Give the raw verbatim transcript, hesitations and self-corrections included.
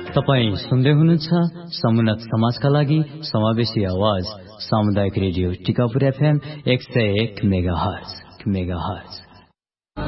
तपाईं सुन्दै हुनुहुन्छ समुन्नत समाजका लागि समावेशी आवाज सामुदायिक रेडियो टिकापुर एफएम एक सय एक मेगा हर्ज मेगा हर्ज